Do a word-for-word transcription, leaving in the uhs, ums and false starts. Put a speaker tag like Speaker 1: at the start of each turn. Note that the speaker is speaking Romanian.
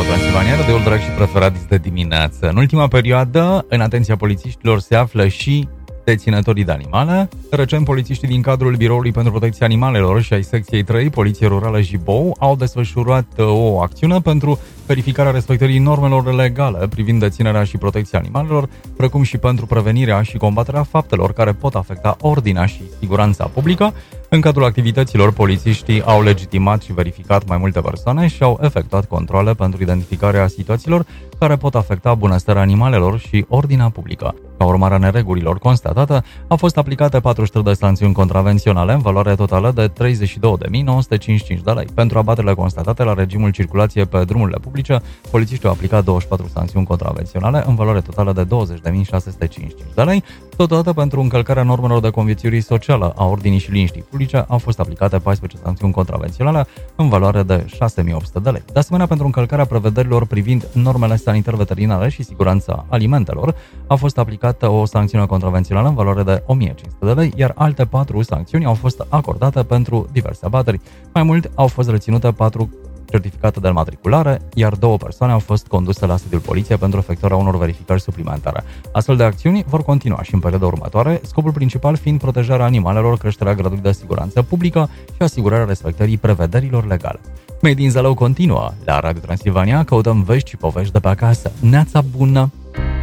Speaker 1: Transilvania, radioul drag și preferat de dimineață. În ultima perioadă, în atenția polițiștilor se află și deținătorii de animale. Recent, polițiștii din cadrul Biroului pentru Protecția Animalelor și ai secției trei, Poliție Rurală Jibou, au desfășurat o acțiune pentru verificarea respectării normelor legale privind deținerea și protecția animalelor, precum și pentru prevenirea și combaterea faptelor care pot afecta ordinea și siguranța publică. În cadrul activităților, polițiștii au legitimat și verificat mai multe persoane și au efectuat controale pentru identificarea situațiilor care pot afecta bunăstarea animalelor și ordinea publică. Ca urmare a neregulilor constatate, au fost aplicate patruzeci și trei de sancțiuni contravenționale în valoare totală de treizeci și două de mii nouă sute cincizeci și cinci de lei. Pentru abaterile constatate la regimul circulație pe drumurile publice, polițiștii au aplicat douăzeci și patru sancțiuni contravenționale în valoare totală de douăzeci de mii șase sute cincizeci și cinci de lei. Totodată, pentru încălcarea normelor de conviețuire socială a ordinii și liniștii publice, au fost aplicate paisprezece sancțiuni contravenționale în valoare de șase mii opt sute de lei. De asemenea, pentru încălcarea prevederilor privind normele sanitar-veterinare și siguranța alimentelor, a fost aplicată o sancțiune contravențională în valoare de o mie cinci sute de lei, iar alte patru sancțiuni au fost acordate pentru diverse abateri. Mai mult, au fost reținute patru certificate de înmatriculare, iar două persoane au fost conduse la sediul poliției pentru efectuarea unor verificări suplimentare. Astfel de acțiuni vor continua și în perioada următoare, scopul principal fiind protejarea animalelor, creșterea gradului de siguranță publică și asigurarea respectării prevederilor legale. Made in Zalău continuă la Radio Transilvania, căutăm vești și povești de pe acasă. Neața bună!